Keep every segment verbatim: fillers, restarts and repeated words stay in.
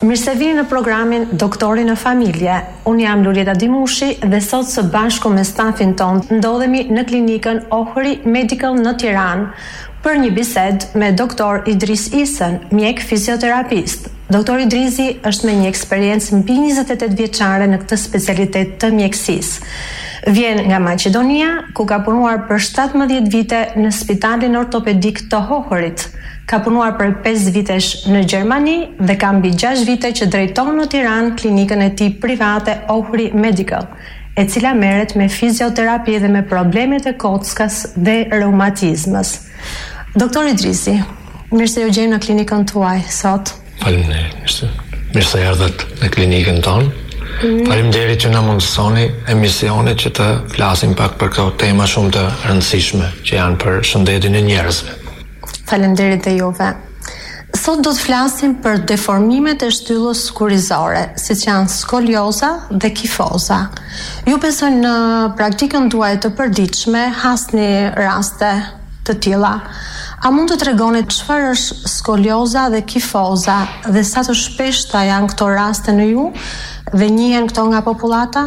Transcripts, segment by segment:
Mirë se vini në programin Doktori në Familje. Unë jam Lurieta Dimushi dhe sot së bashku me stafin ton ndodhemi në klinikën Ohri Medical në Tiranë për një bisedë me doktor Idris Isën, mjek fizioterapist. Doktor Idrisi është me një eksperiencë mbi njëzet e tetë vjeçare në këtë specialitet të mjekësisë. Vjen nga Maqedonia, ku ka punuar për shtatëmbëdhjetë vite në Spitalin Ortopedik të Ohrit. Ka punuar për pesë vitesh në Gjermani dhe ka mbi gjashtë vite që drejton në Tiranë klinikën e tij private Ohri Medical, e cila merret me fizioterapi dhe me problemet e kockas dhe reumatizmës. Doktor Idrisi, mirë se ju gjejmë në klinikën tuaj sot. Faleminderit. Mirë se erdhët në klinikën tonë. Mm. Faleminderit që na mundësoni emisionit që të flasim pak për këto tema shumë të rëndësishme që janë për shëndetin e njerëzve. Faleminderit dhe juve. Sot do të flasim për deformimet e shtyllës kurizore, siç janë skolioza dhe kifoza. Ju besoj në praktikën tuaj të përditshme hasni raste të tilla. A mund të tregoni çfarë është skolioza dhe kifoza dhe sa të shpeshta janë këto raste në ju dhe njihen këto nga popullata?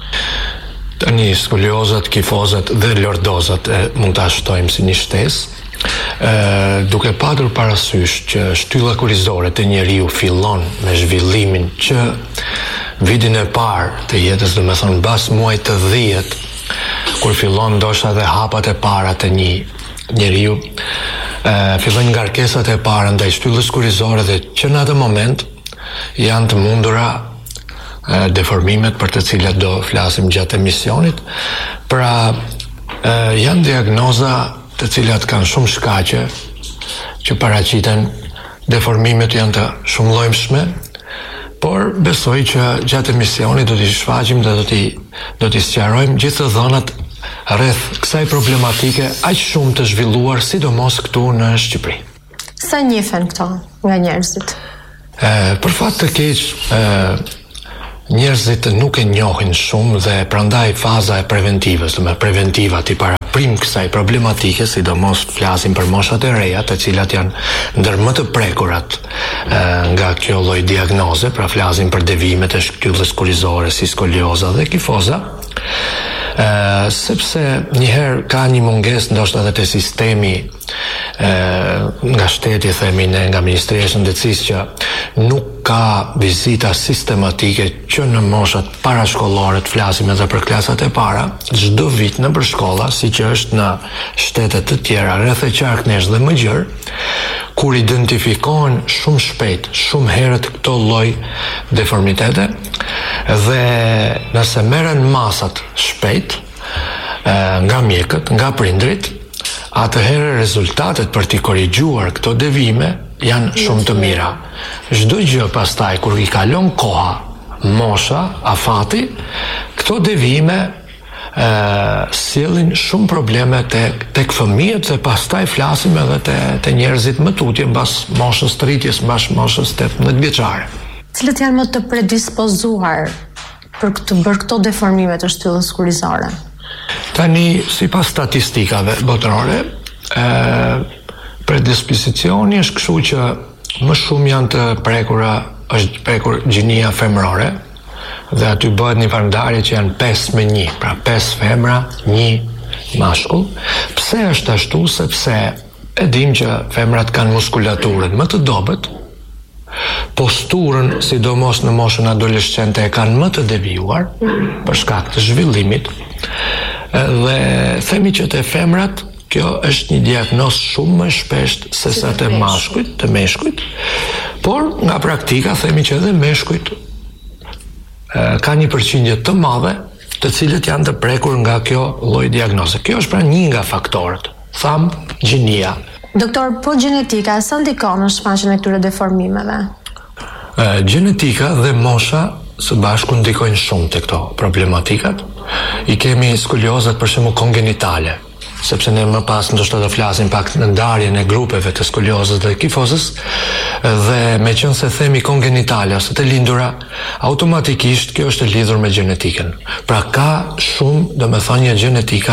Tani skoliozat, kifozat dhe lordozat e mund ta shtojmë si një shtesë. Uh, duke patur parasysh që shtylla kurizore të njeriu fillon me zhvillimin që vitin e parë të jetës, do të thonë mbas muajit të dhjetë, kur fillon ndoshta dhe hapat e para të një njeriu, uh, fillojnë ngarkesat e para ndaj shtyllës kurizore dhe që në atë moment janë të mundura uh, deformimet për të cilat do flasim gjatë emisionit. Pra uh, janë diagnoza të cilat kanë shumë shkaqe që paraqiten, deformimet janë të shumëllojmshme, por besoj që gjatë emisionit do t'i shfaqim dhe do t'i do t'i sqarojmë gjithë të dhënat rreth kësaj problematike aq shumë të zhvilluar, sidomos këtu në Shqipëri. Sa njihen këto nga njerëzit? E, për fat të keq, e, njerëzit nuk e njohin shumë dhe prandaj faza e preventivës, do me preventiva ti para prim kësaj problematike, sidomos flasim për moshat e reja, të cilat janë ndër më të prekurat e, nga kjo lloj diagnoze, pra flasim për devimet e shtyllës kurizore si skolioza dhe kifoza. Uh, sepse njëherë ka një munges ndoshta edhe te sistemi uh, nga shteti, themi ne, nga Ministria e Shëndetësisë, që nuk ka vizita sistematike që në moshat parashkollore, të flasim edhe për klasat e para, çdo vit në përshkolla, siç është në shtetet të tjera rreth e qarknesh dhe më gjerë, kur identifikohen shumë shpejt, shumë herët këto lloj deformitete, dhe nëse merren masat shpejt nga mjekët, nga prindrit, atëherë rezultatet për t'i korrigjuar këto devime janë shumë të mira. Çdo gjë pastaj kur i kalon koha, mosha, afati, këto devime Uh, sjellin shumë probleme tek tek fëmijët dhe pastaj flasim edhe te te njerëzit më tutje mbas moshës të rritjes, mbas moshës tetëmbëdhjetë vjeçare. Cilët janë më të predispozuar për të bërë këto deformime të shtyllës kurizore? Tani, sipas statistikave botërore, ë predispozicioni është kështu që më shumë janë të prekura, është prekur gjinia femërore, dhe aty bëhet një parandarje që janë pesë me një, pra pesë femra, një mashkull. Pse është ashtu? Sepse e dim që femrat kanë muskulaturën më të dobët, posturën, sidomos në moshën adoleshente, e kanë më të devijuar për shkak të zhvillimit. Dhe themi që te femrat kjo është një diagnozë shumë më shpesht se sa te mashkujt, te meshkujt, por nga praktika themi që edhe meshkujt ka një përqindje të madhe të cilët janë të prekur nga kjo lloj diagnoze. Kjo është pra një nga faktorët. Tham, gjinia. Doktor, po gjenetika sa ndikon në shfaqjen e këtyre deformimeve? E, gjenetika dhe mosha së bashku ndikojnë shumë te këto problematikat. I kemi skoliozat për shembull kongenitale, sepse ne më pas ndoshta do flasim pak në ndarjen e grupeve të skoliozës dhe kifozës, dhe me qenë se themi kongenitale ose të lindura, automatikisht kjo është e lidhur me gjenetikën. Pra ka shumë, do me thënë, gjenetika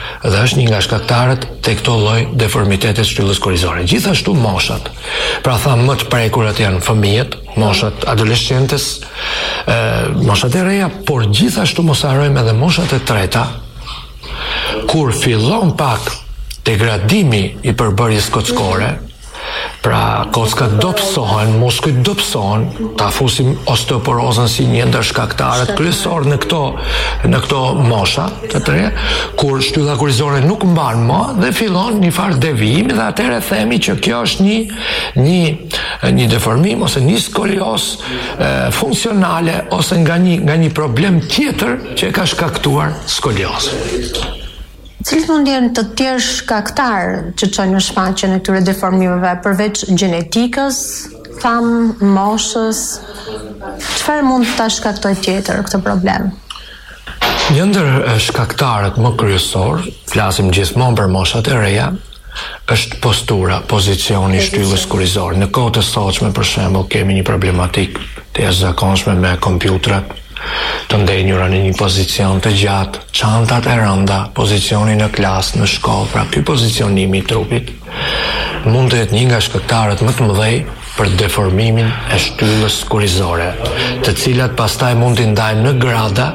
dhe është një nga shkaktarët të këto lloj deformitetet shtyllës kurrizore. Gjithashtu moshat. Pra thamë më të prekurat janë fëmijët, moshat adoleshentes, e, moshat e reja, por gjithashtu mos harrojmë edhe moshat e treta, kur fillon pak degradimi i përbërjes kockore, pra kockat dobësohen, muskujt dobësohen, ta fusim osteoporozën si një ndër shkaktarët kryesor në këto në këto mosha të treja, kur shtylla kurrizore nuk mban më dhe fillon një farë devijimi dhe atëherë themi që kjo është një një një deformim ose një skolioz funksionale ose nga një nga një problem tjetër që e ka shkaktuar skoliozën. Cilat mund jenë të tjerë shkaktarë që çojnë në shfaqjen e këtyre deformimeve përveç gjenetikës, tham, moshës? Çfarë mund ta shkaktojë tjetër këtë problem? Një ndër shkaktarët më kryesor, flasim gjithmonë për moshat e reja, është postura, pozicioni i shtyllës kurrizore. Në kohët e sotshme, për shembull, kemi një problematik të jashtëzakonshme me kompjutrat, të ndenjura në një pozicion të gjatë, çantat e rënda, pozicioni në klasë, në shkollë, pra ky pozicionimi i trupit mund të jetë një nga shkaktarët më të mëdhej për deformimin e shtyllës kurrizore, të cilat pastaj mund t'i ndajmë në grada,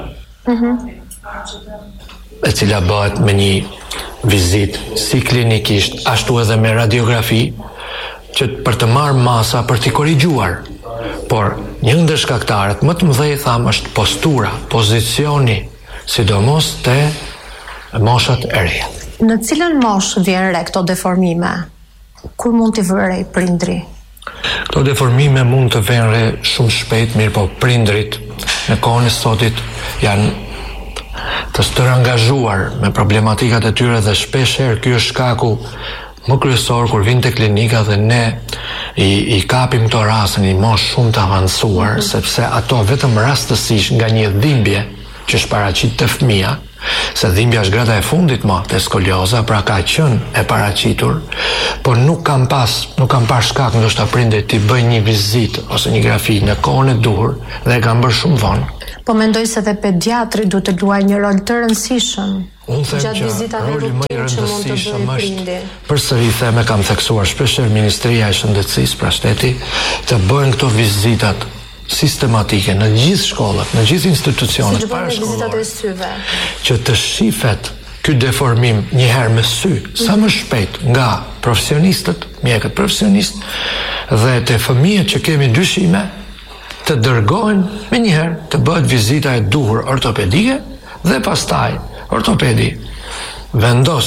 e cila bëhet me një vizitë si klinikisht, ashtu edhe me radiografi, që për të marrë masa për t'i korrigjuar. Por një ndër shkaktarët më të mëdhej thamë është postura, pozicioni, sidomos te moshat e reja. Në cilën moshë vjen re këto deformime? Kur mund t'i vënë re prindri? Këto deformime mund të vënë re shumë shpejt, mirë po prindrit në kohën e sotit janë të stërangazhuar me problematikat e tyre dhe shpeshherë ky është shkaku më kryesor kur vinë te klinika dhe ne i, i kapim këto raste në një moshë shumë të avancuar, mm-hmm. sepse ato vetëm rastësisht nga një dhimbje që është paraqit te fëmia, se dhimbja është grada e fundit më te skolioza, pra ka qenë e paraqitur, por nuk kam pas, nuk kam pas shkak ndoshta prindërit të bëjnë një vizitë ose një grafi në kohën e duhur dhe e kanë bërë shumë vonë. Po mendoj se dhe pediatri duhet të luajë një rol të rëndësishëm. Unë them që roli më i rëndësishëm është, përsëri them e kam theksuar shpeshherë Ministria e Shëndetësisë, pra shteti, të bëjnë këto vizitat sistematike në gjithë shkollat, në gjithë institucionet si parashkollore, që të shifet ky deformim një herë me sy, sa më shpejt nga profesionistët, mjekët profesionistë dhe te fëmijët që kemi dyshime, të dërgohen me njëherë të bëhet vizita e duhur ortopedike dhe pastaj ortopedi vendos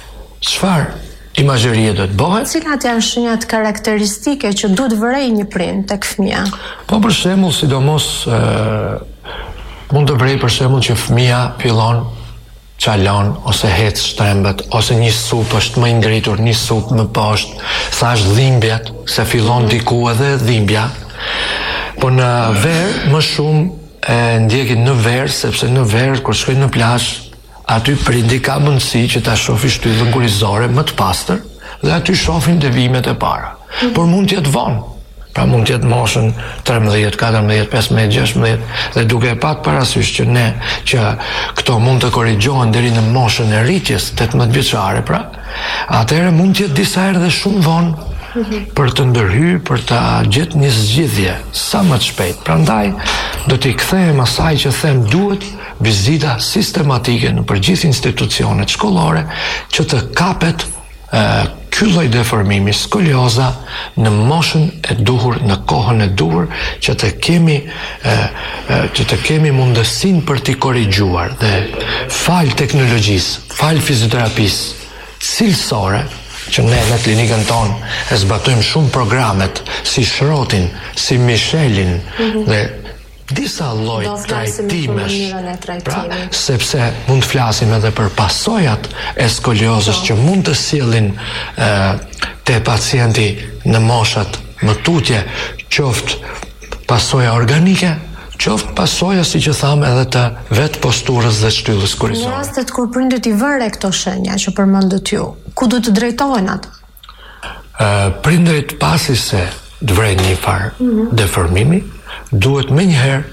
çfarë imazherie do të bëhet. Cilat janë shenjat karakteristike që duhet vërej një prind tek fëmia? Po për shembull, sidomos e, mund të vrej për shembull që fëmia fillon çalon ose hec shtrembet ose një sup është më i ngritur, një sup më poshtë, thash dhimbjet, se fillon diku edhe dhimbja. Po në verë më shumë e ndjekin në verë, sepse në verë kur shkojnë në plazh, aty prindi ka mundësi që ta shohë shtyllën kurrizore më të pastër dhe aty shohin devimet e para. Mm-hmm. Por mund të jetë vonë. Pra mund të jetë moshën tretëmbëdhjetë, katërmbëdhjetë, pesëmbëdhjetë, gjashtëmbëdhjetë dhe duke pat parasysh që ne që këto mund të korrigjohen deri në moshën e rritjes tetëmbëdhjetë vjeçare, pra atëherë mund të jetë disa herë dhe shumë vonë. Mm-hmm. Për të ndërhyrë, për të gjetë një zgjidhje sa më të shpejt. Prandaj do t'i kthehem asaj që them, duhet vizita sistematike në përgjithë institucionet shkollore që të kapet e, ky lloj deformimi, skolioza, në moshën e duhur, në kohën e duhur, që të kemi e, e, që të kemi mundësinë për t'i korrigjuar dhe fal teknologjisë, fal fizioterapisë cilësore, që ne në klinikën tonë e zbatojmë shumë programet si Shrotin, si Michelin, mm-hmm. dhe disa lloj trajtimesh, pra, sepse mund të flasim edhe për pasojat e skoliozës që mund të sjellin e, te pacienti në moshat më tutje, qoftë pasoja organike, qoftë pasoja, si që thamë, edhe të vetë posturës dhe shtyllës kurrizore. Në rastet kur prindërit i vëre këto shenja që përmendët ju, ku duhet të drejtohen ata? Uh, prindërit pasi se të vren një farë mm-hmm. deformimi, duhet me njëherë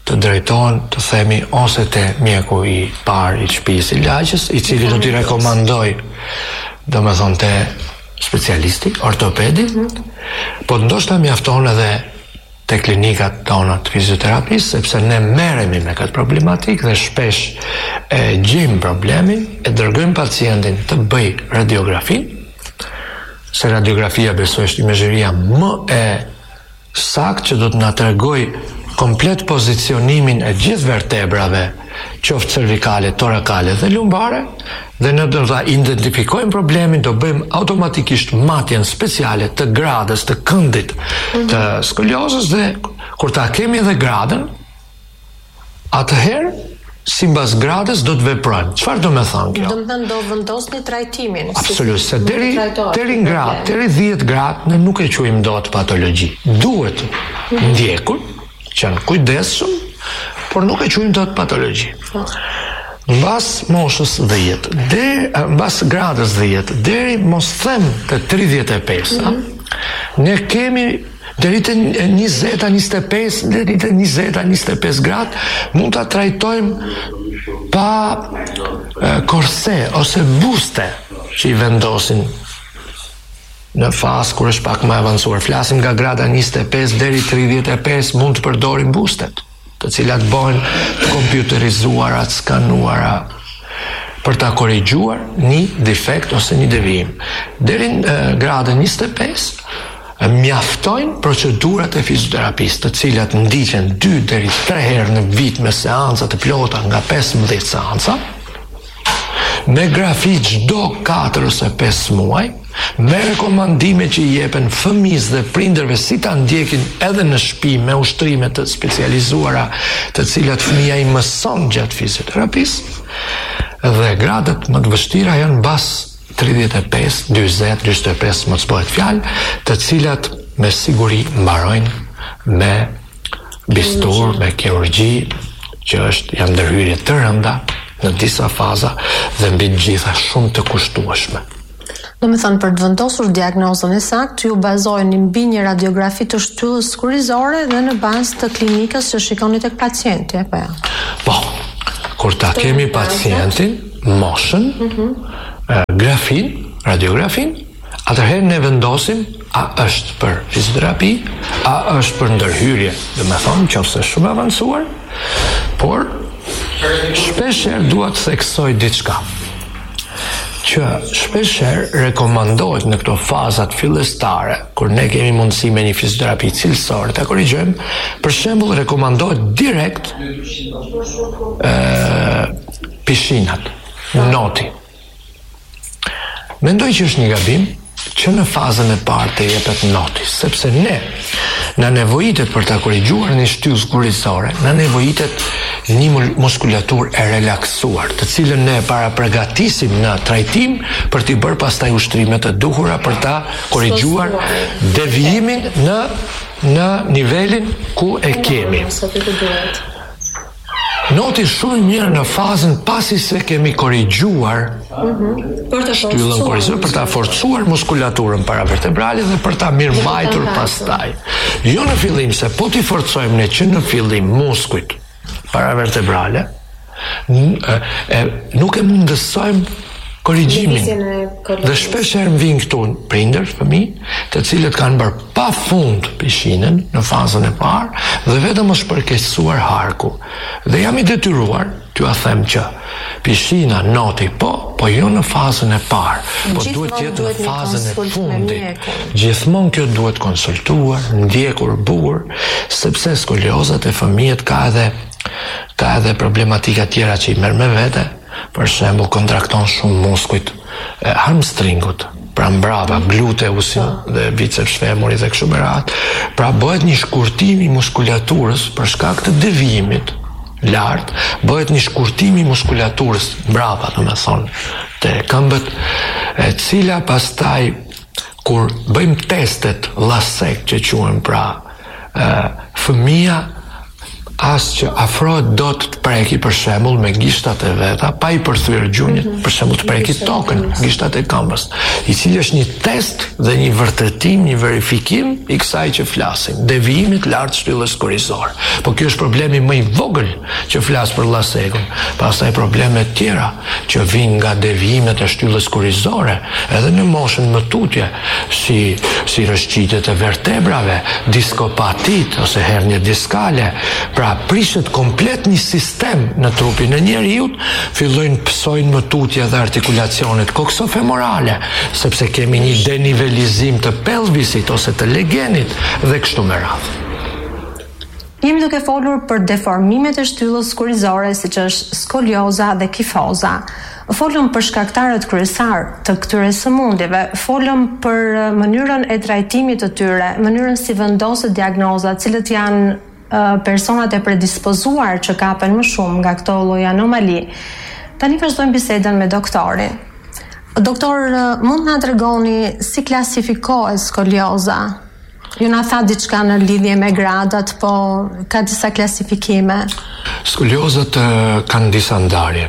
të drejtohen, të themi, ose te mjeku i parë i shtëpisë i lagjës, i cili do t'i rekomandoj, do me thonë, te specialisti, ortopedi, mm-hmm. po ndoshta mjafton edhe te klinikat tona të fizioterapisë, sepse ne merremi me këtë problematik dhe shpesh e gjejmë problemin, e dërgojmë pacientin të bëj radiografin, se radiografia besoj është imazheria më e saktë që do të na tregoj komplet pozicionimin e gjithë vertebrave, qoftë cervikale, torakale dhe lumbare, dhe ne do ta identifikojmë problemin, do bëjmë automatikisht matjen speciale të gradës të këndit të skoliozës, dhe kur ta kemi edhe gradën, atëherë sipas gradës do të veprojmë. Çfarë do të thonë kjo? Do të thënë do vendosni trajtimin. Absolutisht, se deri deri në gradë, deri dhjetë gradë ne nuk e quajmë dot patologji. Duhet ndjekur, që janë kujdesshëm, por nuk e quajmë dot patologji. Mbas moshës dhjetë, deri mbas gradës dhjetë, deri mos them te tridhjetë e pesë, mm-hmm. ne kemi deri te njëzet njëzet e pesë, deri te njëzet njëzet e pesë gradë, mund ta trajtojmë pa e, korse ose buste që i vendosin në fazë kur është pak më avancuar. Flasim nga grada njëzet e pesë deri tridhjetë e pesë, mund të përdorim bustet, të cilat bëhen të kompjuterizuara, të skanuara, për ta korrigjuar një defekt ose një devijim. Deri në gradën njëzet e pesë mjaftojnë procedurat e fizioterapisë, të cilat ndiqen dy deri tre herë në vit me seanca të plota nga pesëmbëdhjetë seanca, me grafi çdo katër ose pesë muaj, me rekomandime që i jepen fëmijës dhe prindërve si ta ndjekin edhe në shtëpi me ushtrime të specializuara, të cilat fëmia i mëson gjatë fizioterapisë, dhe gradat më të vështira janë mbas tridhjetë e pesë, dyzet, dyzet e pesë, më të bëhet fjalë, të cilat me siguri mbarojnë me bistur, me kirurgji, që është janë ndërhyrje të rënda në disa faza dhe mbi të gjitha shumë të kushtueshme. Do me thënë, për të vendosur diagnozën e saktë, ju bazojeni mbi një radiografi të shtyllës kurizore dhe në bazë të klinikës që shikoni tek pacienti, apo jo? Po, kur ta kemi pacientin, moshën, mm-hmm. grafin, radiografin, atëherë ne vendosim a është për fizioterapi, a është për ndërhyrje, dhe me thonë, qofse shumë avancuar, por shpesher dua të theksoj diçka, që shpesher rekomandohet në këto fazat fillestare, kur ne kemi mundësi me një fizioterapi cilësore të korrigjojmë, për shembull rekomandohet direkt e, pishinat, noti. Mendoj që është një gabim që në fazën e parë të jepet noti, sepse ne na nevojitet për ta korrigjuar një shtyllë kurizore, na nevojitet një muskulaturë e relaksuar, të cilën ne para përgatisim në trajtim për t'i bërë pastaj ushtrimet të duhura për ta korrigjuar devijimin në në nivelin ku e kemi. Noti shumë mirë në fazën pasi se kemi korrigjuar mm-hmm. shtyllën kurizore, për ta forcuar muskulaturën paravertebrale dhe për ta mirëmbajtur pastaj. Jo në fillim, se po t'i forcojmë ne që në fillim muskujt paravertebrale, e, e, nuk e mundësojmë korrigjimin. Dhe shpesh herë vijnë këtu prindër, fëmijë, të cilët kanë bërë pafund pishinën në fazën e parë dhe vetëm është përkeqësuar harku. Dhe jam i detyruar t'ju a them që pishina noti po, po jo në fazën e parë, po duhet të jetë në fazën e fundit. Gjithmonë kjo duhet konsultuar, ndjekur bukur, sepse skoliozat e fëmijët ka edhe ka edhe problematika tjera që i merr me vete. Për shembull, kontrakton shumë muskujt e hamstringut, pra mbrapa, gluteusin dhe biceps femoris dhe kështu me radhë. Pra bëhet një shkurtim i muskulaturës për shkak të devijimit lart, bëhet një shkurtim i muskulaturës mbrapa, domethënë, te këmbët, e cila pastaj kur bëjmë testet lasek që quhen, pra e, fëmia as që afrohet do të preki për shembull me gishtat e veta, pa i përthyer gjunjët, mm -hmm. për shembull të preki tokën, gishtat e këmbës, i cili është një test dhe një vërtetim, një verifikim i kësaj që flasim, devijimit lart shtyllës korrizore. Po ky është problemi më i vogël që flas për llasekun. Pastaj probleme tjera që vijnë nga devijimet e shtyllës korrizore, edhe në moshën më tutje, si si rrëshqitjet e vertebrave, diskopatit ose hernje diskale. Pra prishet komplet një sistem në trupin e njeriut, fillojnë pësojnë më tutje dhe artikulacionet koksofemorale, sepse kemi një denivelizim të pelvisit ose të legenit dhe kështu me radhë. Jemi duke folur për deformimet e shtyllës korrizore, siç është skolioza dhe kifoza. Folëm për shkaktarët kryesar të këtyre sëmundjeve, folëm për mënyrën e trajtimit të tyre, mënyrën si vendoset diagnozat, cilët janë personat e predispozuar që kapen më shumë nga këto lloj anomali. Tani vazhdojmë bisedën me doktorin. Doktor, mund na tregoni si klasifikohet skolioza? Ju na tha diçka në lidhje me gradat, po ka disa klasifikime. Skoliozat kanë disa ndarje,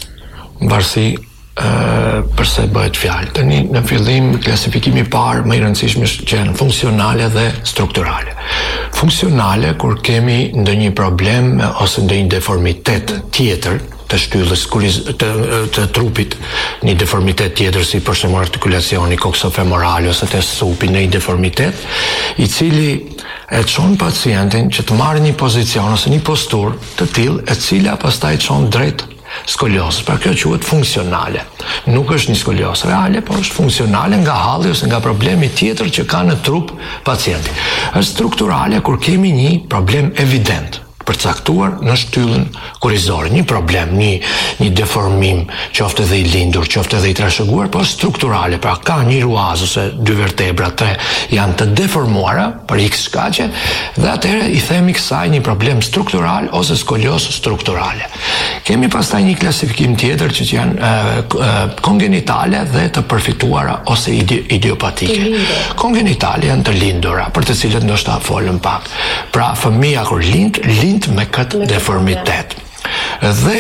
varësi Uh, përse bëhet fjalë. Tani në fillim klasifikimi i parë më i rëndësishëm është që janë funksionale dhe strukturale. Funksionale kur kemi ndonjë problem ose ndonjë deformitet tjetër të shtyllës të, të trupit, një deformitet tjetër si për shembull artikulacioni koksofemoral ose të supi, një deformitet i cili e çon pacientin që të marrë një pozicion ose një posturë të tillë e cila pastaj çon drejt skoliozës, pra kjo quhet funksionale. Nuk është një skoliozë reale, por është funksionale nga halli ose nga problemi tjetër që ka në trup pacienti. Është strukturale kur kemi një problem evident, përcaktuar në shtyllën korrizore, një problem, një, një deformim, qoftë edhe i lindur, qoftë edhe i trashëguar, po strukturale, pra ka një ruaz ose dy vertebra, tre janë të deformuara për x shkaqe, dhe atëherë i themi kësaj një problem struktural ose skoliozë strukturale. Kemi pastaj një klasifikim tjetër që janë uh, uh, kongenitale dhe të përfituara ose ide, idiopatike. Kongenitale janë të lindura, për të cilët ndoshta folëm pak. Pra fëmia kur lind, lind me këtë deformitet. Dhe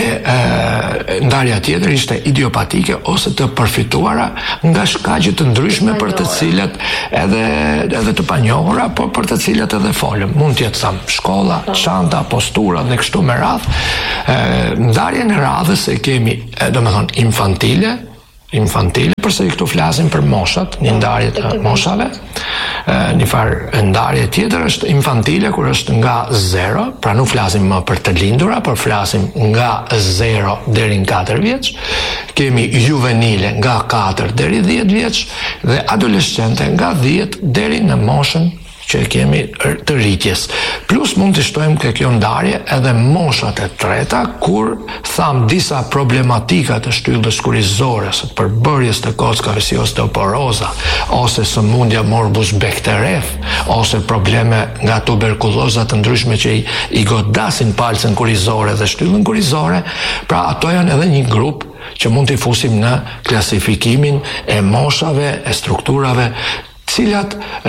e, ndarja tjetër ishte idiopatike ose të përfituara nga shkaqe të ndryshme për të cilat edhe, edhe të panjohura, por për të cilat edhe folëm. Mund t'jetë sa shkolla, çanta, postura dhe kështu me radhë. Ndarjen e radhës e kemi, do me thonë, infantile, infantile, përse i këtu flasim për moshat, një ndarje të moshave. Një farë ndarje tjetër është infantile, kur është nga zero, pra nuk flasim më për të lindura, por flasim nga zero deri në katër vjeç. Kemi juvenile nga katër deri dhjetë vjeç dhe adolescente nga dhjetë deri në moshën që kemi të rritjes. Plus mund të shtojmë ke kjo ndarje edhe moshat e treta, kur tham disa problematika të shtyllës korrizore, së përbërjes të kockave si osteoporoza, ose sëmundja morbus Bechterew, ose probleme nga tuberkuloza të ndryshme që i, i godasin palcën korrizore dhe shtyllën korrizore, pra ato janë edhe një grup që mund t'i fusim në klasifikimin e moshave, e strukturave, cilat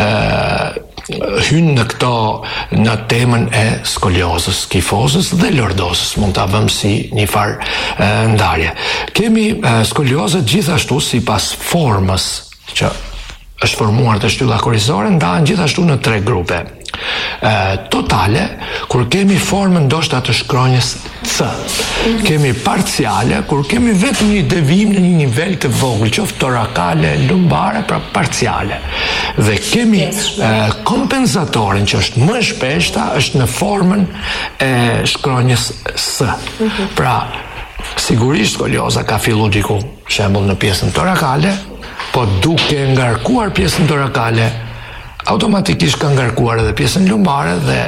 e, hynë në këto, në temën e skoliozës, kifozës dhe lordozës, mund ta vëmë si një farë ndarje. Kemi e, skoliozët gjithashtu si pas formës që është formuar të shtylla korrizore, ndahen gjithashtu në tre grupe. E, totale, kur kemi formën ndoshta të shkronjës C. Kemi parciale, kur kemi vetëm një devijim në një nivel të vogël, qoftë torakale, lumbare, pra parciale. Dhe kemi e, kompensatorin që është më e shpeshta, është në formën e shkronjës S. Pra, sigurisht skolioza ka fillu diku, shembull në pjesën torakale, po duke ngarkuar pjesën torakale, automatikisht ka ngarkuar edhe pjesën lumbare dhe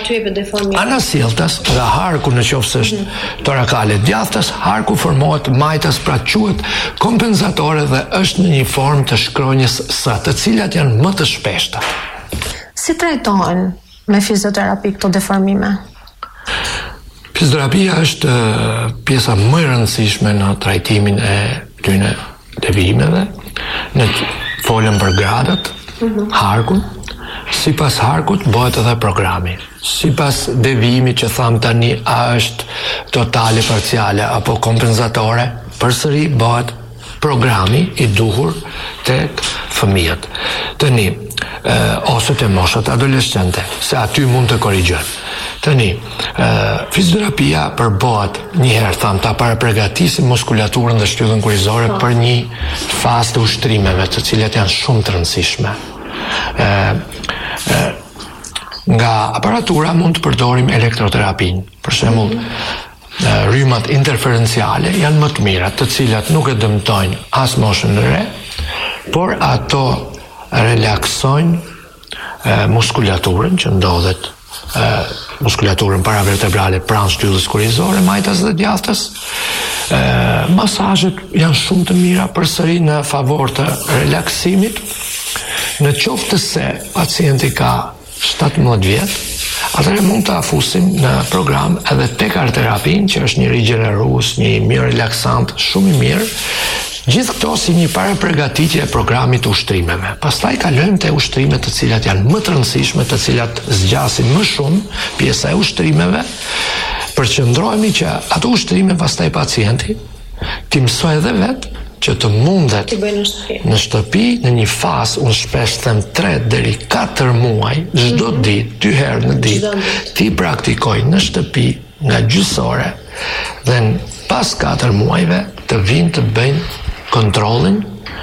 anasjelltas nga harku në qoftë se është mm-hmm. torakale djathtas, harku formohet majtas, pra quhet kompensatore dhe është në një formë të shkronjës S, të cilat janë më të shpeshta. Si trajtohen me fizioterapi këto deformime? Fizioterapia është pjesa më e rëndësishme në trajtimin e këtyre devijimeve. Ne folëm për gradat, harkun, Si pas harkut, bëhet edhe programi. Si pas devijimit që tham tani, a është totale, parciale, apo kompensatore, përsëri bëhet programi i duhur tek fëmijët. Tani, e, ose të moshat adolescente, se aty mund të korrigjojmë. Tani, e, fizioterapia përbohet një herë, tham, ta para përgatisim muskulaturën dhe shtyllën kurizore për një fazë të ushtrimeve, të cilat janë shumë të rëndësishme. E, e, nga aparatura mund të përdorim elektroterapinë. Për shembull, rrymat interferenciale janë më të mira, të cilat nuk e dëmtojnë as moshën e re, por ato relaksojnë e, muskulaturën që ndodhet e, muskulaturën paravertebrale pranë shtyllës kurizore, majtas dhe djathtës. E, masazhet janë shumë të mira përsëri në favor të relaksimit. Në qoftë se pacienti ka shtatëmbëdhjetë vjet, atëherë mund të afusim në program edhe tekarterapin, që është një rigjenerues, një mirë relaksant, shumë i mirë. Gjithë këto si një parapërgatitje e programit të ushtrimeve. Pastaj kalojmë te ushtrimet të cilat janë më të rëndësishme, të cilat zgjasin më shumë pjesa e uштrimeve. Përqendrohemi që ato ushtrime pastaj pacienti ti mësoj edhe vetë që të mundet në shtëpi, në një fazë, unë shpesh them tre deri katër muaj, çdo mm-hmm. ditë, dy herë në ditë, ti praktikoj në shtëpi nga gjysore dhe pas katër muajve të vinë të bëjnë kontrollin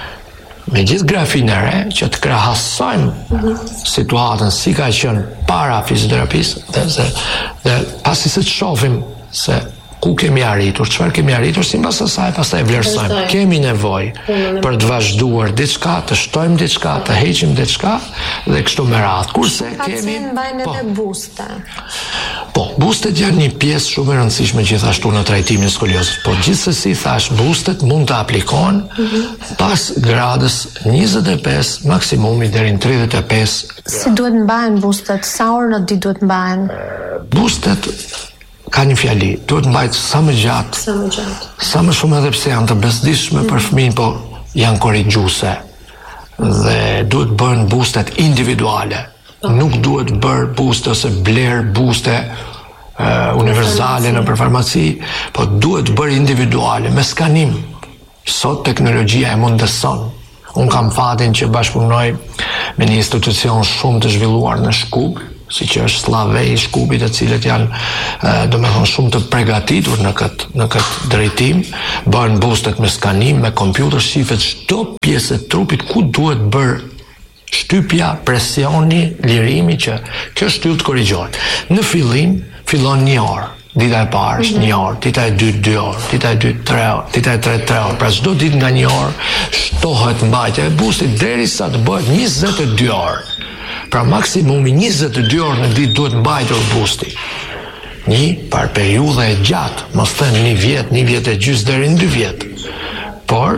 me gjithë grafinë e re që të krahasojmë mm-hmm. situatën si ka qenë para fizioterapisë dhe, dhe, dhe pasi se të shohim se ku kemi arritur, çfarë kemi arritur, sipas asaj pastaj vlerësojmë. Kemi nevojë për të vazhduar diçka, të shtojmë diçka, të heqim diçka dhe kështu me radhë. Kurse kemi mbajnë edhe buste. Po, bustet janë një pjesë shumë e rëndësishme gjithashtu në trajtimin e skoliozës. Po gjithsesi thash, bustet mund të aplikohen mm-hmm. pas gradës njëzet e pesë maksimumi deri në tridhjetë e pesë. Si duhet mbahen bustet? Sa orë në ditë duhet mbahen? Bustet ka një fjali, duhet mbajt sa më gjatë, sa më gjatë, sa më shumë edhe pse janë të bezdishme mm. për fëmijën, po janë korrigjuese dhe duhet bërë bustet individuale. Oh. Nuk duhet bërë buste ose bler buste uh, universale në për farmaci, po duhet bërë individuale me skanim. Sot teknologjia e mundëson. Unë kam fatin që bashkëpunoj me një institucion shumë të zhvilluar në Shkup, si që është Slavej, Shkupit, të cilët janë do me thonë shumë të pregatitur në këtë, në këtë drejtim, bërën bustet me skanim, me kompjuter, shifet çdo pjesë e trupit ku duhet bërë shtypja, presioni, lirimi që kjo shtyllë të korrigjohet. Në fillim, fillon një orë, dita e parë është një orë, dita e dytë dy orë, dita e dytë tre orë, dita e tretë tre orë. Pra çdo ditë nga një orë shtohet mbajtja e bustit derisa të bëhet njëzet e dy orë. Pra maksimumi njëzet e dy orë në ditë duhet mbajtur busti. Një par periudhë e gjatë, mos them një vjet, një vjet e gjys deri në dy vjet. Por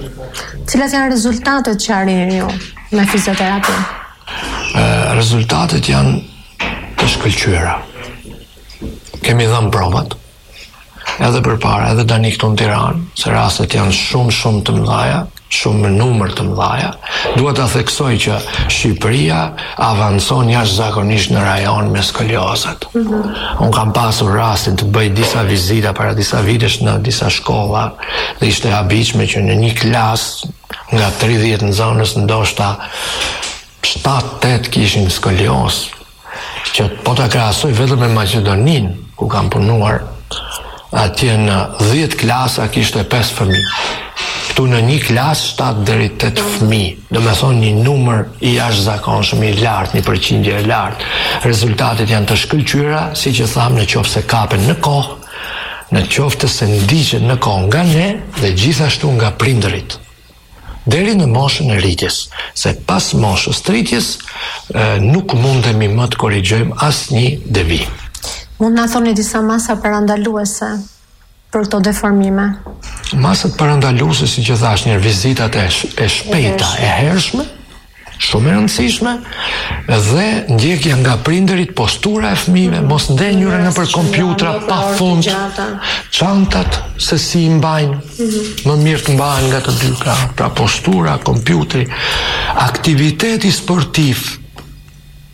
cilat janë rezultatet që arrini ju me fizioterapi? Rezultatet janë të shkëlqyera. Kemi dhënë provat, edhe përpara, edhe tani këtu në Tiranë, se rastet janë shumë shumë të mëdha, shumë numër të mëdha. Dua ta theksoj që Shqipëria avancon jashtëzakonisht në rajon me skoliozat. Mm-hmm. Unë kam pasur rastin të bëj disa vizita para disa vitesh në disa shkolla dhe ishte e habitshme që në një klasë nga tridhjetë nxënës ndoshta shtatë tetë kishin skoliozë. Që po ta krahasoj vetëm me Maqedoninë, ku kam punuar, atje në dhjetë klasa kishte pesë fëmijë. Këtu në një klasë shtatë deri tetë fëmijë, do me thonë një numër i jashtëzakonshëm i lartë, një përqindje e lartë. Rezultatet janë të shkëlqyera, si që thamë, në qoftë se kapen në kohë, në qoftë se ndiqen në kohë nga ne dhe gjithashtu nga prindërit. Deri në moshën e rritjes, se pas moshës të rritjes nuk mundemi më të korrigjojmë asnjë devijim. Mund na thoni disa masa parandaluese për këto deformime? Masat parandaluese, si që thash, një vizitat e, sh e shpejta, e hershme, shumë e rëndësishme, dhe ndjekja nga prindërit, postura e fëmijëve, mm-hmm. mos ndenjura në për kompjutra pa fund, çantat se si i mbajnë, mm-hmm. më mirë të mbajnë nga të dy krahët, pra postura, kompjutri, aktiviteti sportiv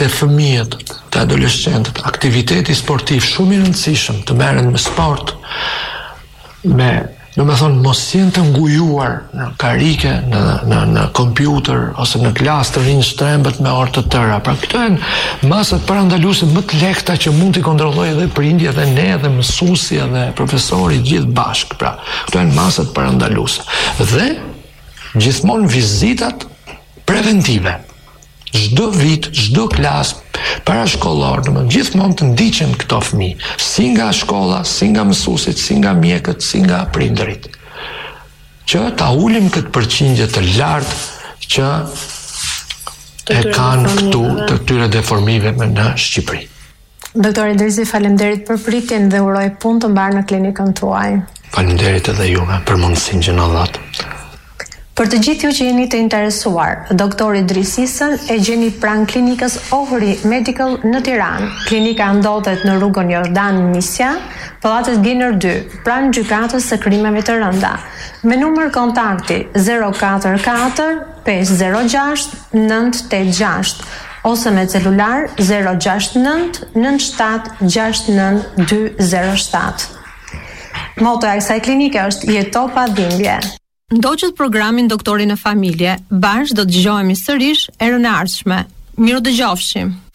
të fëmijët, të adoleshentët, aktiviteti sportiv shumë i rëndësishëm, të merren me sport, me, do me thonë, mos jenë të ngujuar në karike, në, në, në kompjuter, ose në klasë të rinë shtrembët me orë të tëra. Pra këto janë masat parandaluese më të lehta që mund t'i kontrollojë edhe prindja dhe ne, dhe mësuesi dhe profesori gjithë bashkë. Pra këto janë masat parandaluese. Dhe gjithmonë vizitat preventive. Çdo vit, çdo klasë parashkollor, domethënë gjithmonë të ndiqen këto fëmijë, si nga shkolla, si nga mësuesit, si nga mjekët, si nga prindërit. Që ta ulim këtë përqindje të lartë që e kanë këtu të tyre deformive në Shqipëri. Doktor Idrisi, faleminderit për pritjen dhe uroj punë të mbarë në klinikën tuaj. Faleminderit edhe juve për mundësinë që na dhat. Për të gjithë ju që jeni të interesuar, doktor Idrisisën e gjeni pranë klinikës Ohri Medical në Tiranë. Klinika ndodhet në rrugën Jordan Nisja, pallatet Giner dy, pranë gjykatës së krimeve të rënda. Me numër kontakti zero katër katër pesë zero gjashtë nëntë tetë gjashtë ose me celular zero gjashtë nëntë nëntë shtatë gjashtë nëntë dy zero shtatë. Motoja e kësaj klinike është jeto pa dhimbje. Ndoqët programin Doktori në familje, bashkë do të dëgjohemi sërish erën e ardhshme. Miru dëgjofshim.